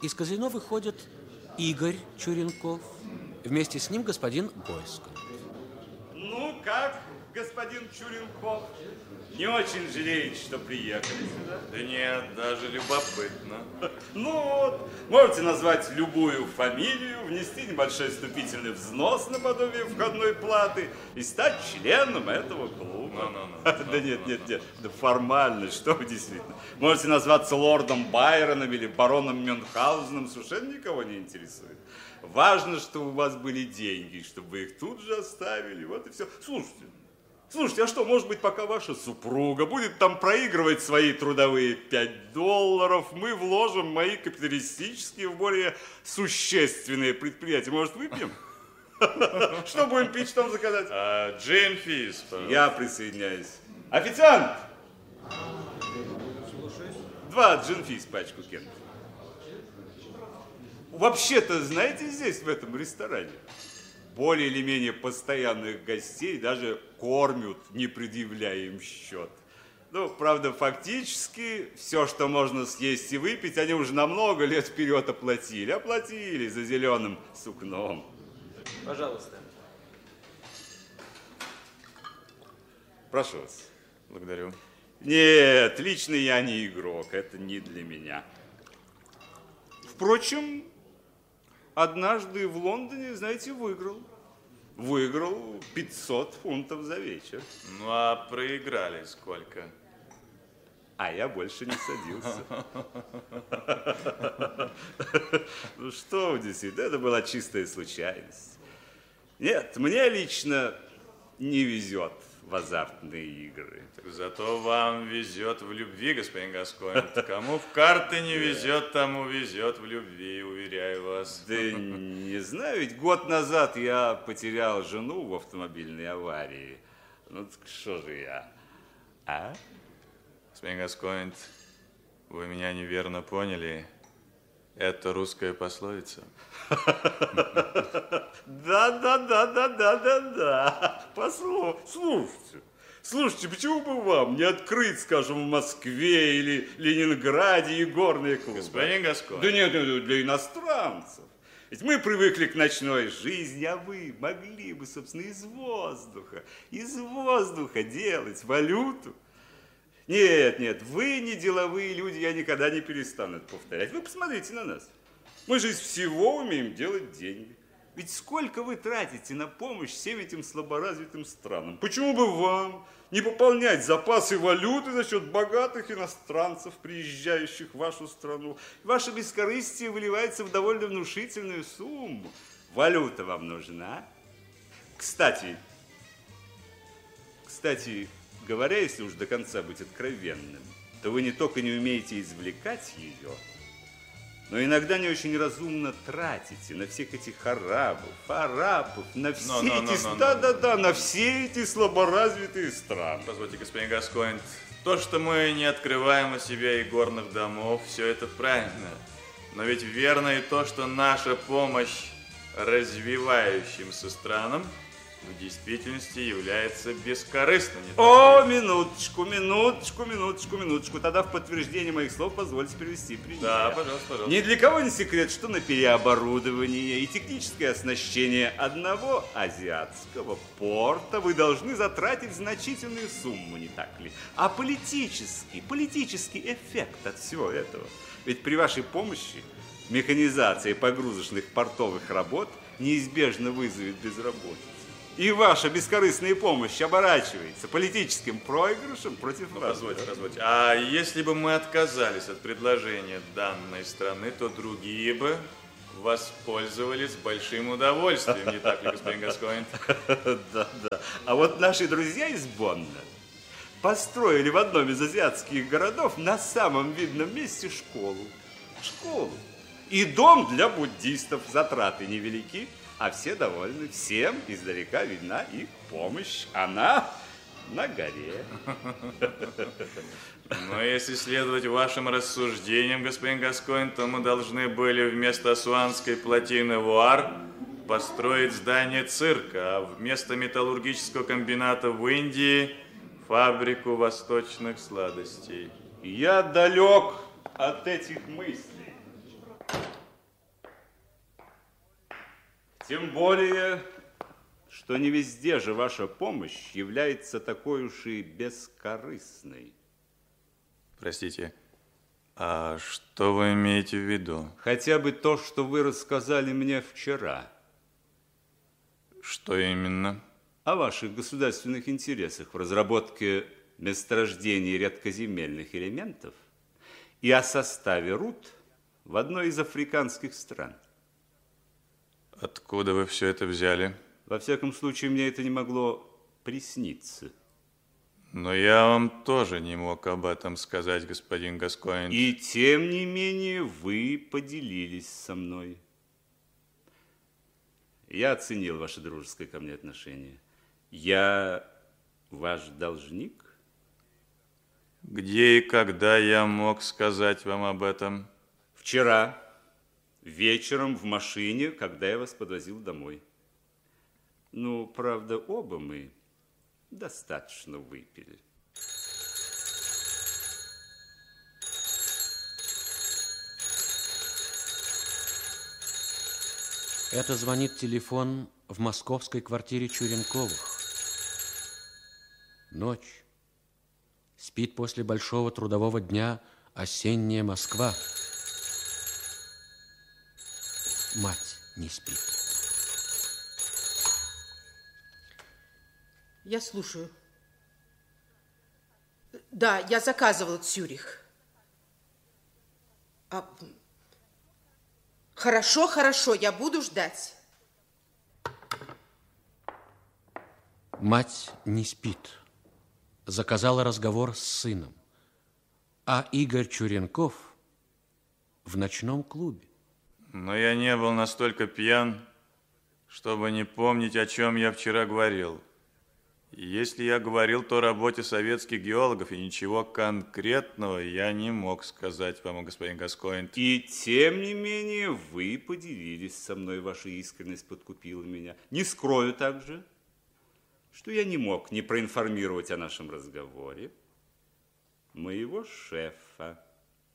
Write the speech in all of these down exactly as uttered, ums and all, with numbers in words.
Из казино выходит Игорь Чуренков. Вместе с ним господин Бойскотт. Ну, как, господин Чуренков? Не очень жалеете, что приехали сюда? Да нет, даже любопытно. Ну вот, можете назвать любую фамилию, внести небольшой вступительный взнос наподобие входной платы и стать членом этого клуба. No, no, no, Да no, нет, no, нет, no. нет, да формально, что вы действительно. Можете назваться лордом Байроном или бароном Мюнхгаузеном, совершенно никого не интересует. Важно, что у вас были деньги, чтобы вы их тут же оставили, вот и все. Слушайте, слушайте, а что, может быть, пока ваша супруга будет там проигрывать свои трудовые пять долларов, мы вложим мои капиталистические в более существенные предприятия. Может, выпьем? Что будем пить, что там заказать? А, джин физ, пожалуйста. Я присоединяюсь. Официант! Два джин физ, пачку Кент. Вообще-то, знаете, здесь, в этом ресторане, более или менее постоянных гостей даже кормят, не предъявляя им счет. Ну, правда, фактически, все, что можно съесть и выпить, они уже на много лет вперед оплатили. Оплатили за зеленым сукном. Пожалуйста. Прошу вас. Благодарю. Нет, лично я не игрок, это не для меня. Впрочем, однажды в Лондоне, знаете, выиграл. Выиграл пятьсот фунтов за вечер. Ну, а проиграли сколько? А я больше не садился. Ну что вы, действительно, это была чистая случайность. Нет, мне лично не везет в азартные игры. Так зато вам везет в любви, господин Гасконт. Кому в карты не везет, тому везет в любви, уверяю вас. Да не знаю, ведь год назад я потерял жену в автомобильной аварии. Ну так что же я, а? Господин Гасконт, вы меня неверно поняли. Это русская пословица. Да, да, да, да, да, да, да. Послушайте, слушайте, почему бы вам не открыть, скажем, в Москве или Ленинграде игорные клубы? Господин Гасконт. Да нет, нет, для иностранцев. Ведь мы привыкли к ночной жизни, а вы могли бы, собственно, из воздуха, из воздуха делать валюту. Нет, нет, вы не деловые люди, я никогда не перестану это повторять. Вы посмотрите на нас. Мы же из всего умеем делать деньги. Ведь сколько вы тратите на помощь всем этим слаборазвитым странам? Почему бы вам не пополнять запасы валюты за счет богатых иностранцев, приезжающих в вашу страну? Ваше бескорыстие выливается в довольно внушительную сумму. Валюта вам нужна? Кстати, кстати, говоря, если уж до конца быть откровенным, то вы не только не умеете извлекать ее, но иногда не очень разумно тратите на всех этих арабов, арабов, на все No, no, no, эти, no, no, да-да-да, на все эти слаборазвитые страны. Позвольте, господин Гасконт, то, что мы не открываем у себя игорных домов, все это правильно. Но ведь верно и то, что наша помощь развивающимся странам в действительности является бескорыстной. Не так О, ли? минуточку, минуточку, минуточку, минуточку. Тогда в подтверждение моих слов позвольте привести пример. Да, пожалуйста, пожалуйста. Ни для кого не секрет, что на переоборудование и техническое оснащение одного азиатского порта вы должны затратить значительную сумму, не так ли? А политический, политический эффект от всего этого. Ведь при вашей помощи механизация погрузочных портовых работ неизбежно вызовет безработицу. И ваша бескорыстная помощь оборачивается политическим проигрышем против Ну, вас. позвольте, позвольте. А если бы мы отказались от предложения данной страны, то другие бы воспользовались большим удовольствием, не так ли, господин Гасконт? Да, да. А вот наши друзья из Бонна построили в одном из азиатских городов на самом видном месте школу. Школу. И дом для буддистов. Затраты невелики. А все довольны, всем издалека видна их помощь. Она на горе. Но если следовать вашим рассуждениям, господин Гасконт, то мы должны были вместо Асуанской плотины Вуар построить здание цирка, а вместо металлургического комбината в Индии фабрику восточных сладостей. Я далек от этих мыслей. Тем более, что не везде же ваша помощь является такой уж и бескорыстной. Простите, а что вы имеете в виду? Хотя бы то, что вы рассказали мне вчера. Что именно? О ваших государственных интересах в разработке месторождений редкоземельных элементов и о составе руд в одной из африканских стран. Откуда вы все это взяли? Во всяком случае, мне это не могло присниться. Но я вам тоже не мог об этом сказать, господин Гаскоин. И тем не менее вы поделились со мной. Я оценил ваше дружеское ко мне отношение. Я ваш должник? Где и когда я мог сказать вам об этом? Вчера, вечером в машине, когда я вас подвозил домой. Ну, правда, оба мы достаточно выпили. Это звонит телефон в московской квартире Чуренковых. Ночь. Спит после большого трудового дня осенняя Москва. Мать не спит. Я слушаю. Да, я заказывала Цюрих. А... Хорошо, хорошо, я буду ждать. Мать не спит. Заказала разговор с сыном. А Игорь Чуренков в ночном клубе. Но я не был настолько пьян, чтобы не помнить, о чем я вчера говорил. И если я говорил, то о работе советских геологов, и ничего конкретного я не мог сказать вам, господин Гаскоин. И тем не менее вы поделились со мной, ваша искренность подкупила меня. Не скрою также, что я не мог не проинформировать о нашем разговоре моего шефа.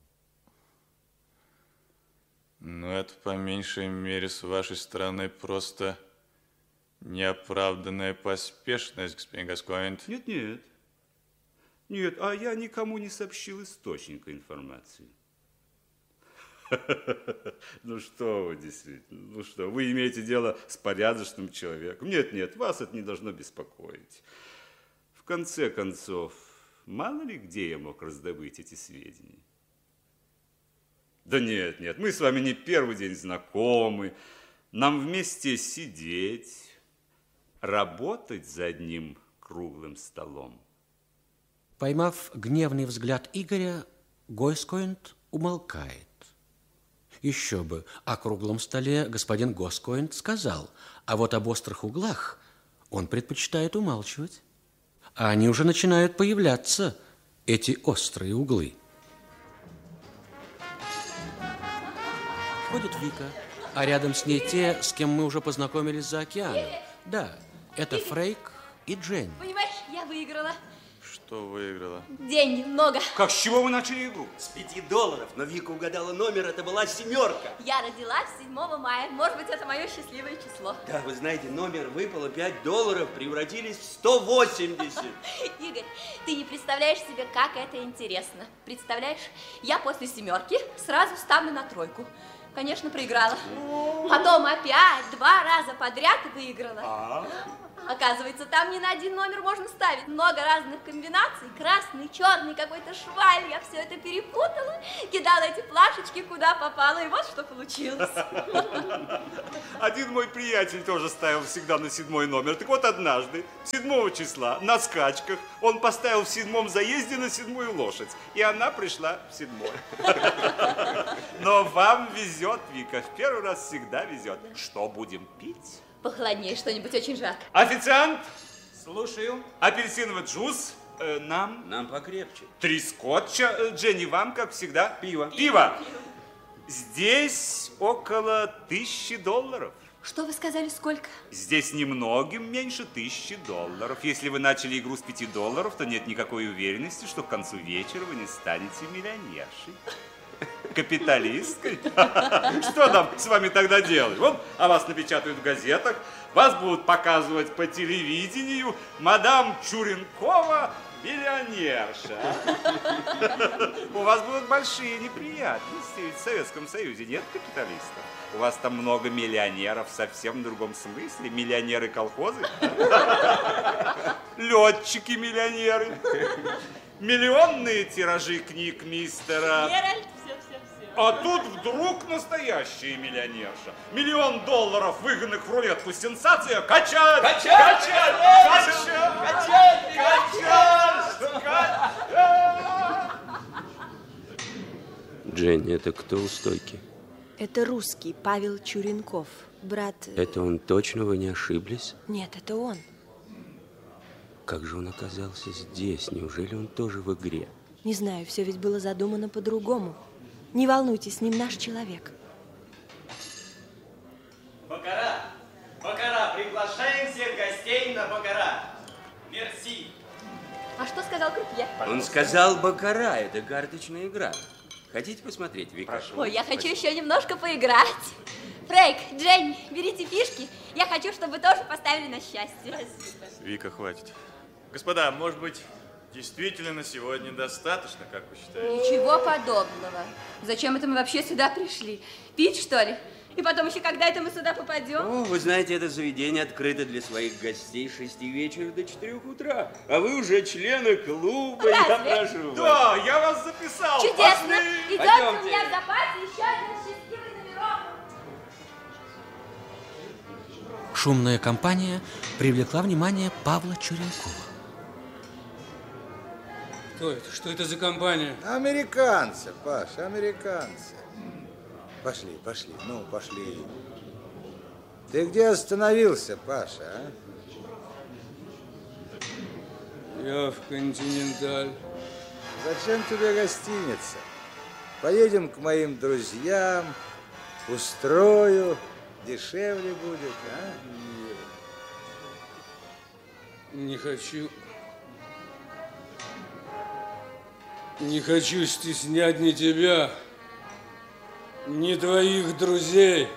Ну, это по меньшей мере с вашей стороны просто неоправданная поспешность, господин Гаскоин. Нет, нет. Нет, а я никому не сообщил источника информации. Ну что вы, действительно, ну что, вы имеете дело с порядочным человеком. Нет, нет, вас это не должно беспокоить. В конце концов, мало ли где я мог раздобыть эти сведения. Да нет, нет, мы с вами не первый день знакомы. Нам вместе сидеть, работать за одним круглым столом. Поймав гневный взгляд Игоря, Госкоинт умолкает. Еще бы, о круглом столе господин Госкоинт сказал, а вот об острых углах он предпочитает умалчивать. А они уже начинают появляться, эти острые углы. Входит Вика, а рядом с ней те, с кем мы уже познакомились за океаном. Да, это Фрейк и Дженни. Понимаешь, я выиграла. Что выиграла? Деньги много. Как, с чего вы начали игру? С пяти долларов, но Вика угадала номер, это была семерка. Я родилась седьмого мая. Может быть, это мое счастливое число. Да, вы знаете, номер выпало пять долларов, превратились в сто восемьдесят. Игорь, ты не представляешь себе, как это интересно. Представляешь, я после семерки сразу ставлю на тройку. Конечно, проиграла. Потом опять два раза подряд выиграла. А? Оказывается, там не на один номер можно ставить. Много разных комбинаций. Красный, черный, какой-то шваль. Я все это перепутала, кидала эти плашечки куда попало, и вот что получилось. Один мой приятель тоже ставил всегда на седьмой номер. Так вот, однажды, седьмого числа, на скачках, он поставил в седьмом заезде на седьмую лошадь. И она пришла в седьмой. Но вам везет, Вика. В первый раз всегда везет. Что будем пить? Похолоднее что-нибудь, очень жарко. Официант, Слушаю. апельсиновый джус, э, нам Нам покрепче. три скотча, э, Дженни, вам, как всегда, Пиво. Пиво. Здесь около тысячи долларов. Что вы сказали, сколько? Здесь немногим меньше тысячи долларов. Если вы начали игру с пяти долларов, то нет никакой уверенности, что к концу вечера вы не станете миллионершей. Капиталисткой? Что нам с вами тогда делать? Вот, а вас напечатают в газетах, вас будут показывать по телевидению, мадам Чуренкова миллионерша. У вас будут большие неприятности, ведь в Советском Союзе нет капиталистов. У вас там много миллионеров совсем в другом смысле. Миллионеры-колхозы. Летчики-миллионеры. Миллионные тиражи книг мистера... Геральт, все-все-все. А тут вдруг настоящая миллионерша. Миллион долларов, выгнанных в рулетку, сенсация. Качать! Качать! Качать! Качать! Качать! Качать! Дженни, это кто у стойки? Это русский, Павел Чуренков, брат... Это он точно, вы не ошиблись? Нет, это он. Как же он оказался здесь? Неужели он тоже в игре? Не знаю, все ведь было задумано по-другому. Не волнуйтесь, с ним наш человек. Баккара! Баккара! Приглашаем всех гостей на баккара! Мерси! А что сказал крупье? Он сказал баккара, это карточная игра. Хотите посмотреть, Вика? Прошу. Ой, я хочу еще немножко поиграть. Фрейк, Дженни, берите фишки. Я хочу, чтобы вы тоже поставили на счастье. Вика, хватит. Господа, может быть, действительно на сегодня достаточно, как вы считаете? Ничего подобного. Зачем это мы вообще сюда пришли? Пить, что ли? И потом еще, когда это мы сюда попадем? О, вы знаете, это заведение открыто для своих гостей с шести вечера до четырёх утра. А вы уже члены клуба, Разве? я прошу вас. Да, я вас записал. Чудесно. Пошли. Идемте, Пойдемте. у меня в запасе еще один счастливый номерок. Шумная компания привлекла внимание Павла Чуренкова. Кто это? Что это за компания? Американцы, Паша, американцы. Пошли, пошли, ну, пошли. Ты где остановился, Паша, а? Я в Континенталь. Зачем тебе гостиница? Поедем к моим друзьям, устрою, дешевле будет, а? Не хочу... Не хочу стеснять ни тебя, ни твоих друзей.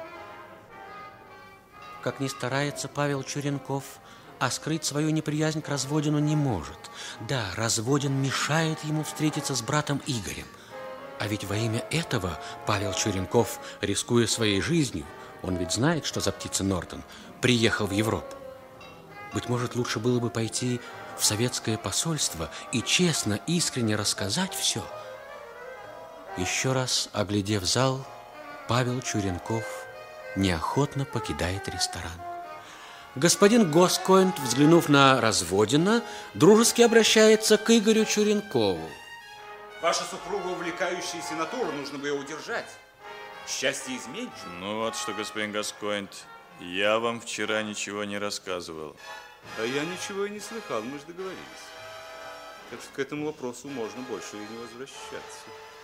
Как ни старается Павел Чуренков, а скрыть свою неприязнь к Разводину не может. Да, Разводин мешает ему встретиться с братом Игорем. А ведь во имя этого Павел Чуренков, рискуя своей жизнью, он ведь знает, что за птица Нортон, приехал в Европу. Быть может, лучше было бы пойти в советское посольство и честно, искренне рассказать все. Еще раз оглядев зал, Павел Чуренков неохотно покидает ресторан. Господин Госкоинт, взглянув на Разводина, дружески обращается к Игорю Чуренкову. Ваша супруга увлекающаяся натура, нужно бы ее удержать. Счастье изменчиво. Ну вот что, господин Гаскоинт, я вам вчера ничего не рассказывал. А я ничего и не слыхал, мы же договорились. Так что к этому вопросу можно больше и не возвращаться.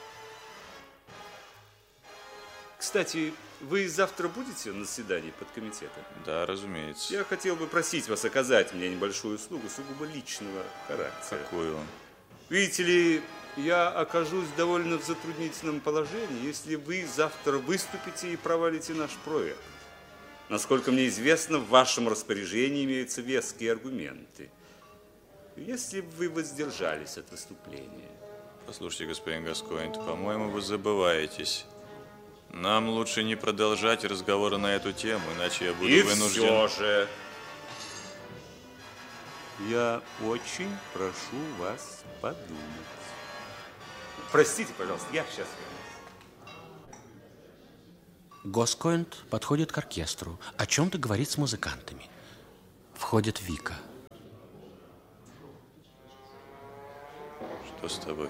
Кстати, вы завтра будете на заседании подкомитета? Да, разумеется. Я хотел бы просить вас оказать мне небольшую услугу сугубо личного характера. Какую? Видите ли, я окажусь довольно в затруднительном положении, если вы завтра выступите и провалите наш проект. Насколько мне известно, в вашем распоряжении имеются веские аргументы. Если бы вы воздержались от выступления. Послушайте, господин Гаскоинт, по-моему, вы забываетесь. Нам лучше не продолжать разговоры на эту тему, иначе я буду и вынужден... все же, я очень прошу вас подумать. Простите, пожалуйста, я сейчас вернусь. Госкоинт подходит к оркестру, о чем-то говорит с музыкантами. Входит Вика. Что с тобой?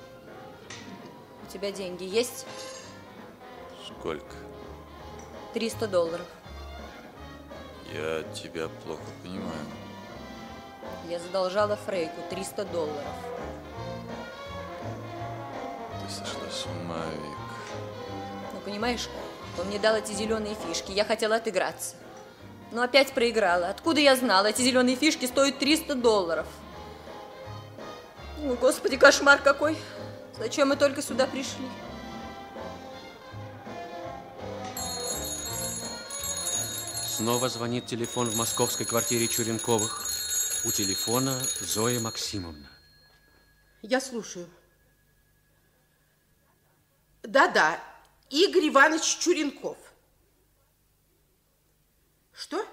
У тебя деньги есть? Сколько? триста долларов. Я тебя плохо понимаю. Я задолжала Фрейку триста долларов. Ты сошла с ума, Вик. Ну, понимаешь, он мне дал эти зеленые фишки. Я хотела отыграться. Но опять проиграла. Откуда я знала? Эти зеленые фишки стоят триста долларов. Ну, господи, кошмар какой. Зачем мы только сюда пришли? Снова звонит телефон в московской квартире Чуренковых. У телефона Зоя Максимовна. Я слушаю. Да-да, Игорь Иванович Чуренков. Что?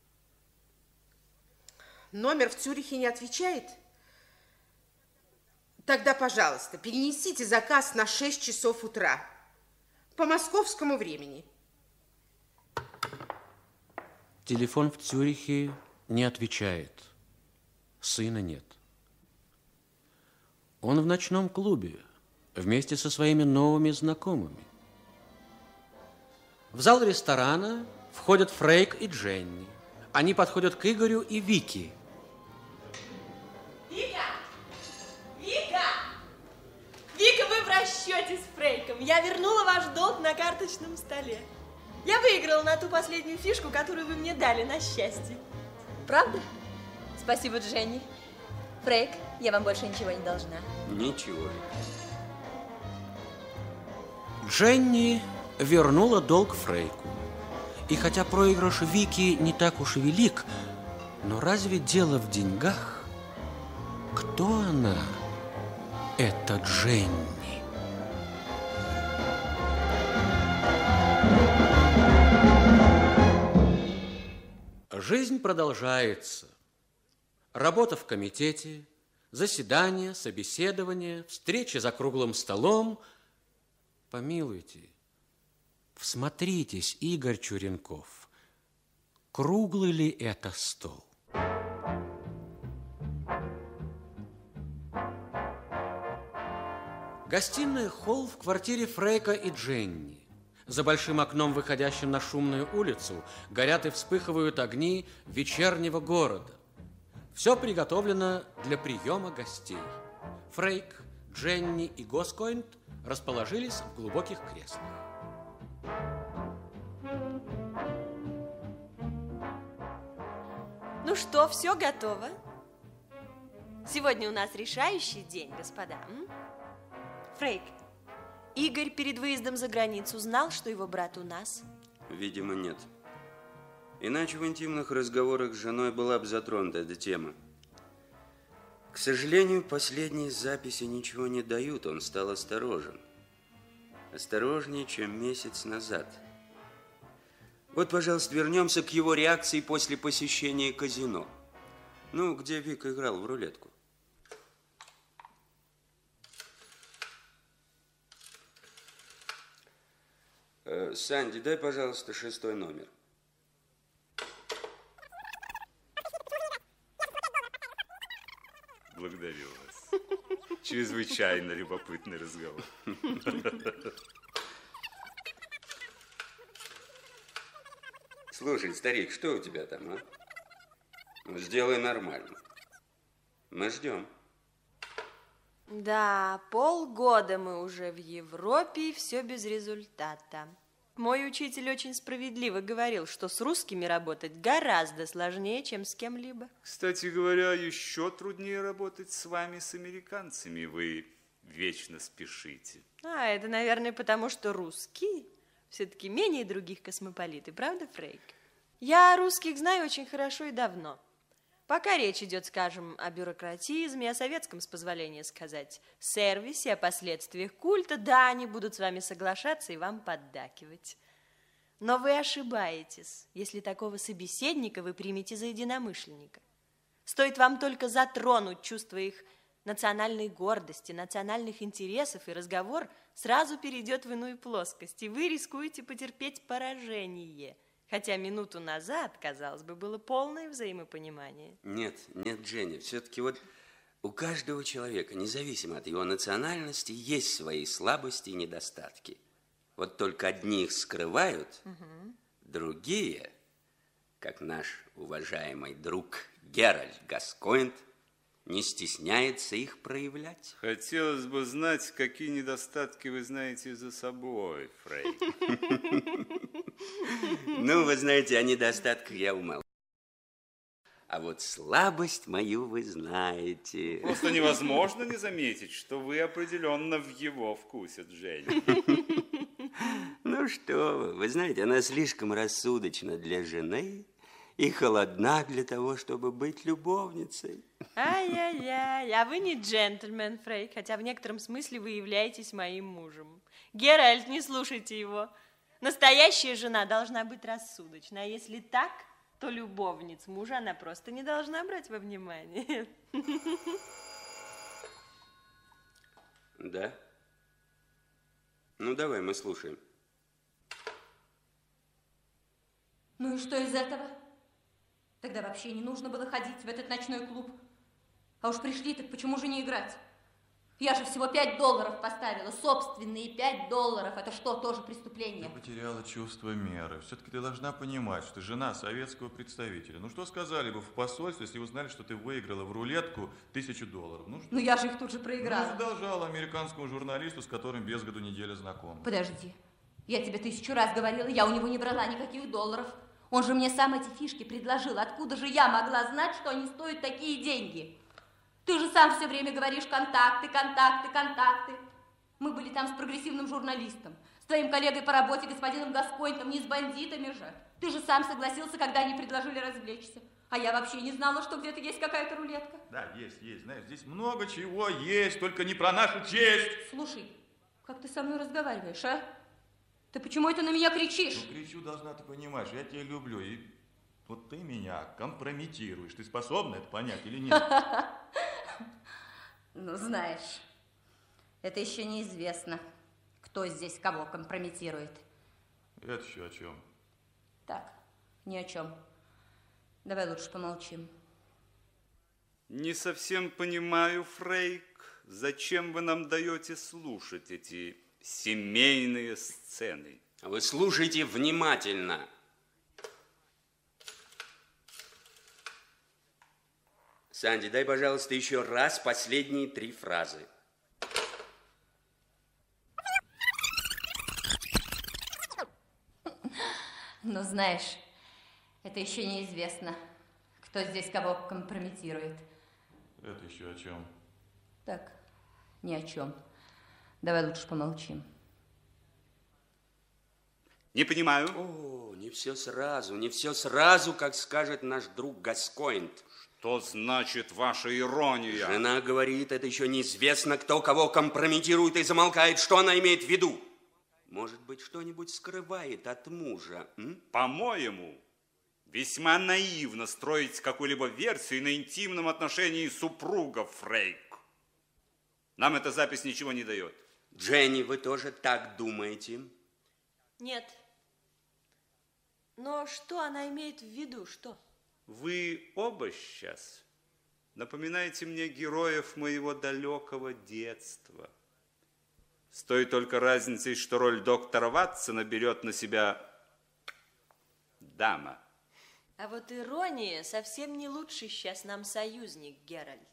Номер в Цюрихе не отвечает? Тогда, пожалуйста, перенесите заказ на шесть часов утра по московскому времени. Телефон в Цюрихе не отвечает. Сына нет. Он в ночном клубе вместе со своими новыми знакомыми. В зал ресторана входят Фрейк и Дженни. Они подходят к Игорю и Вике. Вика! Вика! Вика, вы в расчете с Фрейком. Я вернула ваш долг на карточном столе. Я выиграла на ту последнюю фишку, которую вы мне дали на счастье. Правда? Спасибо, Дженни. Фрейк, я вам больше ничего не должна. Ничего. Дженни вернула долг Фрейку. И хотя проигрыш Вики не так уж и велик, но разве дело в деньгах? Кто она, эта Дженни? Жизнь продолжается. Работа в комитете, заседания, собеседования, встречи за круглым столом. Помилуйте, всмотритесь, Игорь Чуренков, круглый ли это стол? Гостиная, холл в квартире Фрейка и Дженни. За большим окном, выходящим на шумную улицу, горят и вспыхивают огни вечернего города. Все приготовлено для приема гостей. Фрейк, Дженни и Госкойнт расположились в глубоких креслах. Ну что, все готово? Сегодня у нас решающий день, господа. М? Фрейк, Игорь перед выездом за границу знал, что его брат у нас? Видимо, нет. Иначе в интимных разговорах с женой была бы затронута эта тема. К сожалению, последние записи ничего не дают, он стал осторожен. Осторожнее, чем месяц назад. Вот, пожалуйста, вернемся к его реакции после посещения казино. Ну, где Вика играл в рулетку. Э, Санди, дай, пожалуйста, шестой номер. Благодарю вас. Чрезвычайно любопытный разговор. Слушай, старик, что у тебя там, а? Ну, сделай нормально. Мы ждем. Да, полгода мы уже в Европе, и все без результата. Мой учитель очень справедливо говорил, что с русскими работать гораздо сложнее, чем с кем-либо. Кстати говоря, еще труднее работать с вами, с американцами. Вы вечно спешите. А, это, наверное, потому что русские все-таки менее других космополиты, правда, Фрейк? Я русских знаю очень хорошо и давно. Пока речь идет, скажем, о бюрократизме, о советском, с позволения сказать, сервисе, о последствиях культа, да, они будут с вами соглашаться и вам поддакивать. Но вы ошибаетесь, если такого собеседника вы примете за единомышленника. Стоит вам только затронуть чувство их национальной гордости, национальных интересов, и разговор сразу перейдет в иную плоскость, и вы рискуете потерпеть поражение. Хотя минуту назад, казалось бы, было полное взаимопонимание. Нет, нет, Дженни, все-таки вот у каждого человека, независимо от его национальности, есть свои слабости и недостатки. Вот только одни их скрывают, угу. Другие, как наш уважаемый друг Геральт Гаскойнт, не стесняется их проявлять. Хотелось бы знать, какие недостатки вы знаете за собой, Фрейк. Ну, вы знаете, о недостатках я умолчу. А вот слабость мою вы знаете. Просто невозможно не заметить, что вы определенно в его вкусе, Дженни. Ну, Ну что вы, вы знаете, она слишком рассудочна для жены и холодна для того, чтобы быть любовницей. Ай-яй-яй, а вы не джентльмен, Фрейк, хотя в некотором смысле вы являетесь моим мужем. Геральт, не слушайте его. Настоящая жена должна быть рассудочна, а если так, то любовниц мужа она просто не должна брать во внимание. Да? Ну, давай, мы слушаем. Ну и что из этого? Тогда вообще не нужно было ходить в этот ночной клуб. А уж пришли, так почему же не играть? Я же всего пять долларов поставила, собственные пять долларов. Это что, тоже преступление? Ты потеряла чувство меры. Все-таки ты должна понимать, что ты жена советского представителя. Ну что сказали бы в посольстве, если узнали, что ты выиграла в рулетку тысячу долларов? Ну, ну я же их тут же проиграла. Ну, задолжала американскому журналисту, с которым без году неделя знакома. Подожди, я тебе тысячу раз говорила, я у него не брала никаких долларов. Он же мне сам эти фишки предложил. Откуда же я могла знать, что они стоят такие деньги? Ты же сам все время говоришь контакты, контакты, контакты. Мы были там с прогрессивным журналистом, с твоим коллегой по работе, господином Гасконтом, не с бандитами же. Ты же сам согласился, когда они предложили развлечься. А я вообще не знала, что где-то есть какая-то рулетка. Да, есть, есть. Знаешь, здесь много чего есть, только не про нашу честь. Слушай, как ты со мной разговариваешь, а? Ты почему это на меня кричишь? Ну, кричу, должна ты понимаешь, я тебя люблю. И вот ты меня компрометируешь. Ты способна это понять или нет? Ну, знаешь, это еще неизвестно, кто здесь кого компрометирует. Это еще о чем? Так, ни о чем. Давай лучше помолчим. Не совсем понимаю, Фрейк, зачем вы нам даете слушать эти семейные сцены? Вы слушайте внимательно. Санди, дай, пожалуйста, еще раз последние три фразы. Ну, знаешь, это еще неизвестно, кто здесь кого компрометирует. Это еще о чем? Так, ни о чем. Давай лучше помолчим. Не понимаю. О, не все сразу, не все сразу, как скажет наш друг Гасконт. Что значит ваша ирония? Жена говорит, это еще неизвестно, кто кого компрометирует, и замолкает. Что она имеет в виду? Может быть, что-нибудь скрывает от мужа? М? По-моему, весьма наивно строить какую-либо версию на интимном отношении супругов, Фрейк. Нам эта запись ничего не дает. Дженни, вы тоже так думаете? Нет. Но что она имеет в виду? Что? Вы оба сейчас напоминаете мне героев моего далекого детства. С той только разницей, что роль доктора Ватсона берет на себя дама. А вот ирония совсем не лучший сейчас нам союзник, Геральт.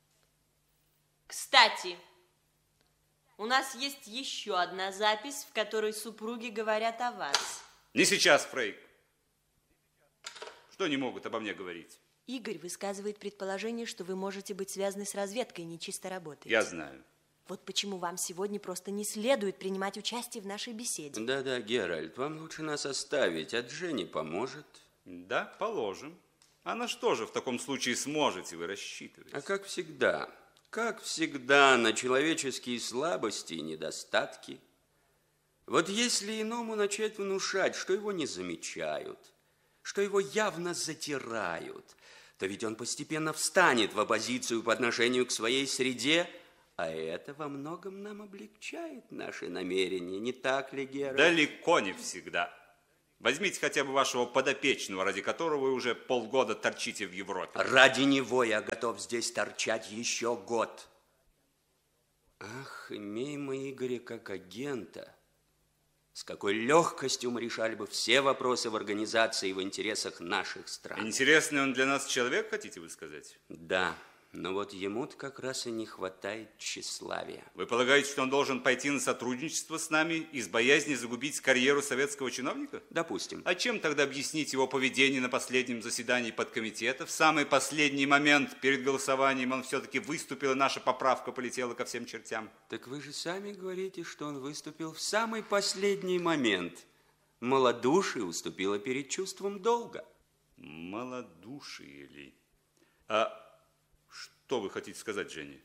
Кстати, у нас есть еще одна запись, в которой супруги говорят о вас. Не сейчас, Фрейк. Что они могут обо мне говорить? Игорь высказывает предположение, что вы можете быть связаны с разведкой, не чисто работаете. Я знаю. Вот почему вам сегодня просто не следует принимать участие в нашей беседе. Да-да, Геральт, вам лучше нас оставить, а Дженни поможет. Да, положим. А на что же в таком случае сможете вы рассчитывать? А как всегда, как всегда, на человеческие слабости и недостатки. Вот если иному начать внушать, что его не замечают, что его явно затирают, то ведь он постепенно встанет в оппозицию по отношению к своей среде, а это во многом нам облегчает наши намерения, не так ли, Геральт? Далеко не всегда. Возьмите хотя бы вашего подопечного, ради которого вы уже полгода торчите в Европе. Ради него я готов здесь торчать еще год. Ах, имей мы Игоря как агента, с какой легкостью мы решали бы все вопросы в организации в интересах наших стран. Интересный он для нас человек, хотите вы сказать? Да, Но вот ему-то как раз и не хватает тщеславия. Вы полагаете, что он должен пойти на сотрудничество с нами из боязни загубить карьеру советского чиновника? Допустим. А чем тогда объяснить его поведение на последнем заседании подкомитета? В самый последний момент перед голосованием он все-таки выступил, и наша поправка полетела ко всем чертям. Так вы же сами говорите, что он выступил в самый последний момент. Малодушие уступило перед чувством долга. Малодушие ли? А что вы хотите сказать, Женя?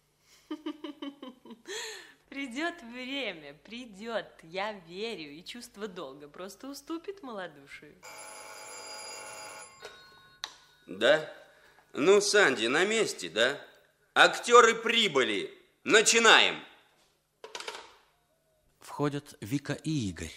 Придет время, придет, я верю, и чувство долга просто уступит малодушию. Да? Ну, Санди, на месте, да? Актеры прибыли. Начинаем. Входят Вика и Игорь.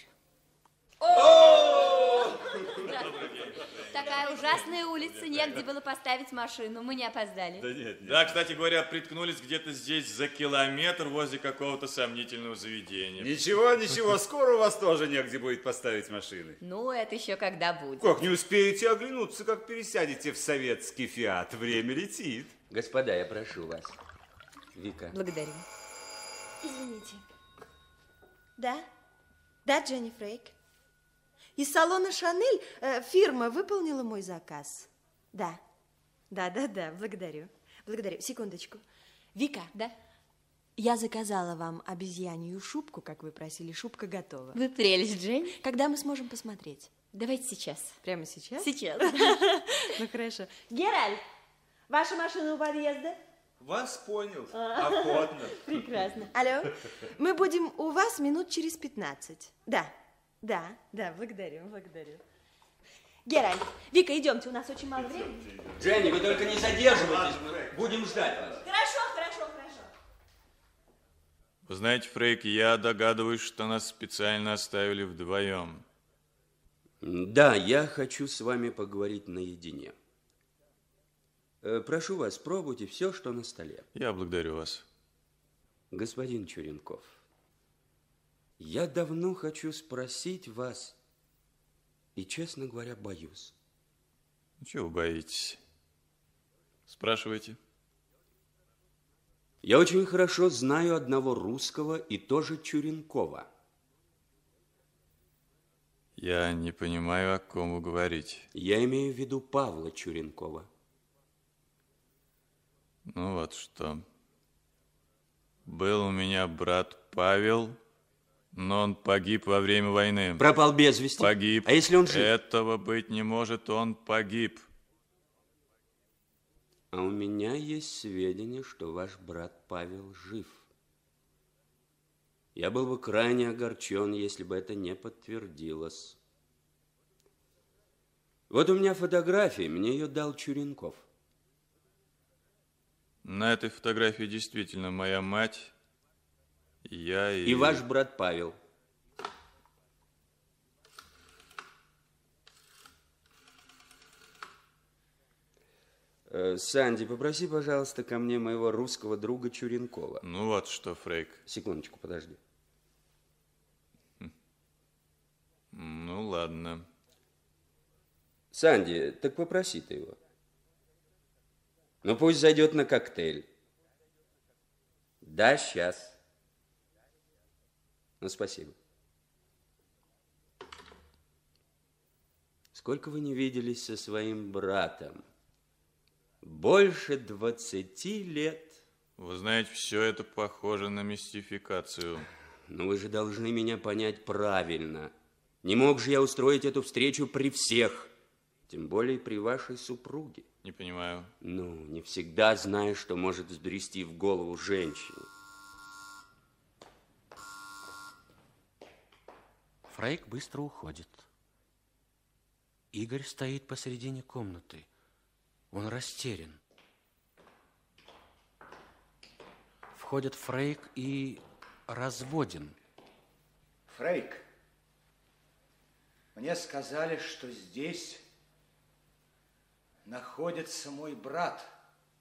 Такая ужасная улица, негде было поставить машину, мы не опоздали. Да нет, нет. Да, кстати говоря, приткнулись где-то здесь за километр возле какого-то сомнительного заведения. Ничего, ничего, скоро у вас тоже негде будет поставить машины. Ну, это еще когда будет. Как не успеете оглянуться, как пересядете в советский фиат, время летит. Господа, я прошу вас. Вика. Благодарю. Извините. Да? Да, Дженни Фрейк? Из салона «Шанель» э, фирма выполнила мой заказ. Да, да, да, да, благодарю. Благодарю. Секундочку. Вика. Да? Я заказала вам обезьянью шубку, как вы просили. Шубка готова. Вы прелесть, Жень. Когда мы сможем посмотреть? Давайте сейчас. Прямо сейчас? Сейчас. Ну, хорошо. Геральт, ваша машина у подъезда? Вас понял. Охотно. Прекрасно. Алло, мы будем у вас минут через пятнадцать. Да. Да, да, благодарю, благодарю. Геральт, Вика, идемте, у нас очень мало времени. Дженни, вы только не задерживайтесь, мы будем ждать вас. Хорошо, хорошо, хорошо. Вы знаете, Фрейк, я догадываюсь, что нас специально оставили вдвоем. Да, я хочу с вами поговорить наедине. Прошу вас, пробуйте все, что на столе. Я благодарю вас. Господин Чуренков, я давно хочу спросить вас, и, честно говоря, боюсь. Чего вы боитесь? Спрашивайте. Я очень хорошо знаю одного русского и тоже Чуренкова. Я не понимаю, о ком вы говорите. Я имею в виду Павла Чуренкова. Ну вот что. Был у меня брат Павел, но он погиб во время войны. Пропал без вести? Погиб. А если он жив? Этого быть не может, он погиб. А у меня есть сведения, что ваш брат Павел жив. Я был бы крайне огорчен, если бы это не подтвердилось. Вот у меня фотография, мне ее дал Чуренков. На этой фотографии действительно моя мать, я и... И ваш брат Павел. Санди, попроси, пожалуйста, ко мне моего русского друга Чуренкова. Ну вот что, Фрейк. Секундочку, подожди. Ну ладно. Санди, так попроси ты его. Ну пусть зайдет на коктейль. Да, сейчас. Ну, спасибо. Сколько вы не виделись со своим братом? Больше двадцати лет. Вы знаете, все это похоже на мистификацию. Но вы же должны меня понять правильно. Не мог же я устроить эту встречу при всех, тем более при вашей супруге. Не понимаю. Ну, не всегда знаешь, что может взбрести в голову женщине. Фрейк быстро уходит. Игорь стоит посередине комнаты. Он растерян. Входят Фрейк и Разводин. Фрейк, мне сказали, что здесь находится мой брат.